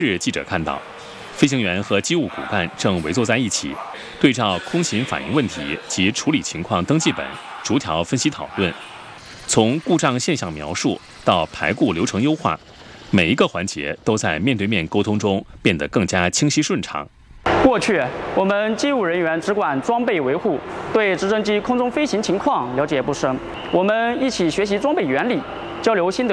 日记者看到，飞行员和机务骨干正围坐在一起，对照空勤反映问题及处理情况登记本，逐条分析讨论。从故障现象描述到排故流程优化，每一个环节都在面对面沟通中变得更加清晰顺畅。 过去，我们机务人员只管装备维护，对直升机空中飞行情况了解不深。我们一起学习装备原理，交流心得。